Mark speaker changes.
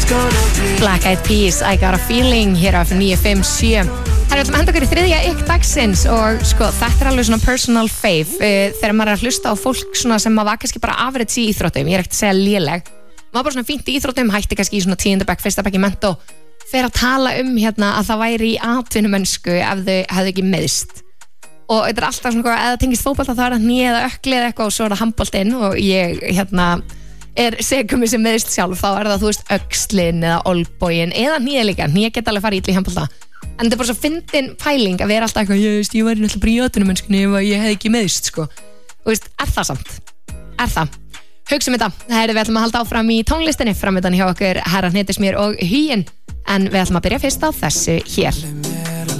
Speaker 1: Black Eyed Peas, I Got a Feeling hér af 957. Það er alltaf henda okkur í þriðja ykk dagsins og sko þetta alveg svona personal fave þegar maður að hlusta á fólk svona sem maður var kannski bara average í íþróttum, ég ekkert að segja léleg maður bara svona fínt í íþróttum, hætti kannski í svona 10. bekk, 1. bekk í mentó fer að tala hérna að það væri í atvinnumönsku ef þau hefðu ekki meiðst og þetta er alltaf svona eða tengist fótbolta þá er það hné eða ökli eða eitthvað og svo er það handboltinn og ég er segum sem meðist sjálf þá er það þú veist öxlin eða olbógin eða hné líka, hné geta alveg farið illa í handbolta en þetta er bara svo fyndin pæling að vera alltaf eitthvað ég væri náttúrulega bara í atvinnumönskunni ef ég hef ekki meðist sko og veist, er það samt? Er það? Hugsum þetta, við ætlum að halda áfram í tónlistinni framöndan hjá okkur Herra Hnetusmjör og Huginn en við ætlum að byrja fyrst á þessu hér